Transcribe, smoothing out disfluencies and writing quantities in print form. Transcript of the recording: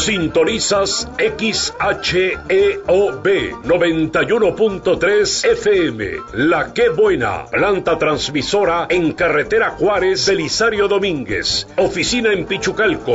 Sintonizas XHEOB 91.3 FM. La Qué Buena, planta transmisora en carretera Juárez, Belisario Domínguez. Oficina en Pichucalco.